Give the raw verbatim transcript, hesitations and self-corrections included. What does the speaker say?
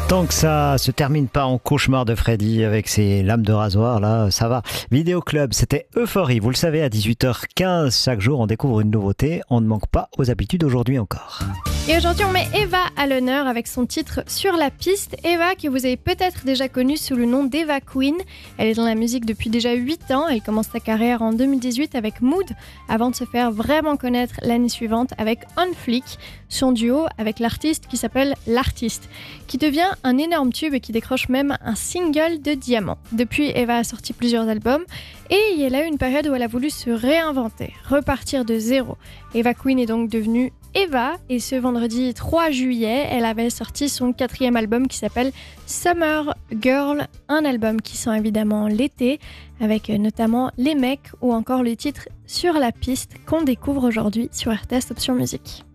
Tant que ça se termine pas en cauchemar de Freddy avec ses lames de rasoir, là, ça va. Vidéo Club, c'était Euphorie. Vous le savez, à dix-huit heures quinze, chaque jour, on découvre une nouveauté. On ne manque pas aux habitudes aujourd'hui encore. Et aujourd'hui, on met Eva à l'honneur avec son titre Sur la piste. Eva, que vous avez peut-être déjà connue sous le nom d'Eva Queen. Elle est dans la musique depuis déjà huit ans. Elle commence sa carrière en deux mille dix-huit avec Mood, avant de se faire vraiment connaître l'année suivante avec On Fleek, son duo avec l'artiste qui s'appelle L'Artiste, qui devient un énorme tube et qui décroche même un single de diamant. Depuis, Eva a sorti plusieurs albums et elle a eu une période où elle a voulu se réinventer, repartir de zéro. Eva Queen est donc devenue Eva, et ce vendredi trois juillet, elle avait sorti son quatrième album qui s'appelle Summer Girl, un album qui sent évidemment l'été, avec notamment Les Mecs ou encore le titre Sur la piste qu'on découvre aujourd'hui sur R T S Option Musique.